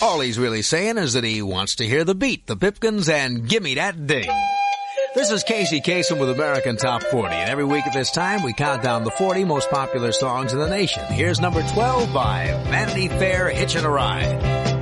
All he's really saying is that he wants to hear the beat, the Pipkins, and gimme that ding. This is Casey Kasem with American Top 40, and every week at this time we count down the 40 most popular songs in the nation. Here's number 12 by Vanity Fair, Hitchin' a Ride.